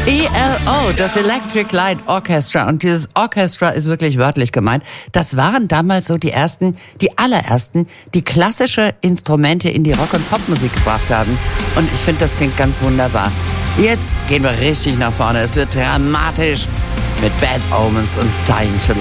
ELO, das Electric Light Orchestra. Und dieses Orchestra ist wirklich wörtlich gemeint. Das waren damals so die allerersten, die klassische Instrumente in die Rock- und Popmusik gebracht haben. Und ich finde, das klingt ganz wunderbar. Jetzt gehen wir richtig nach vorne. Es wird dramatisch mit Bad Omens und Dying to Life.